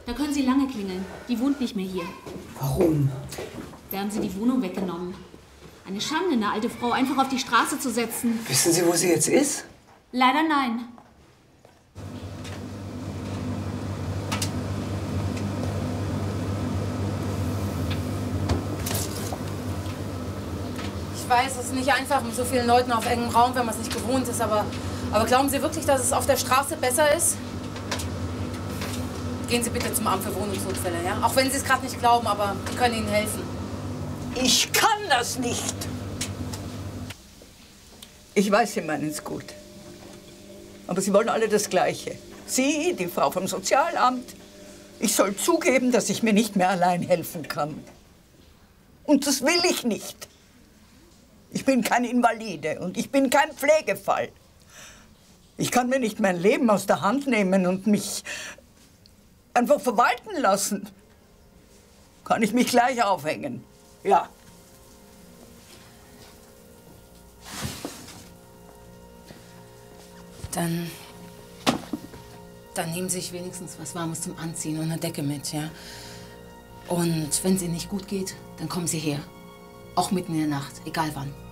Da können Sie lange klingeln. Die wohnt nicht mehr hier. Warum? Da haben Sie die Wohnung weggenommen. Eine Schande, eine alte Frau einfach auf die Straße zu setzen. Wissen Sie, wo sie jetzt ist? Leider nein. Ich weiß, es ist nicht einfach mit so vielen Leuten auf engem Raum, wenn man es nicht gewohnt ist, aber glauben Sie wirklich, dass es auf der Straße besser ist? Gehen Sie bitte zum Amt für Wohnungsnotfälle, ja? Auch wenn Sie es gerade nicht glauben, aber die können Ihnen helfen. Ich kann das nicht. Ich weiß, Sie meinen es gut. Aber Sie wollen alle das Gleiche. Sie, die Frau vom Sozialamt. Ich soll zugeben, dass ich mir nicht mehr allein helfen kann. Und das will ich nicht. Ich bin kein Invalide und ich bin kein Pflegefall. Ich kann mir nicht mein Leben aus der Hand nehmen und mich einfach verwalten lassen. Kann ich mich gleich aufhängen. Ja. Dann nehmen Sie sich wenigstens was Warmes zum Anziehen und eine Decke mit, ja? Und wenn es Ihnen nicht gut geht, dann kommen Sie her. Auch mitten in der Nacht, egal wann.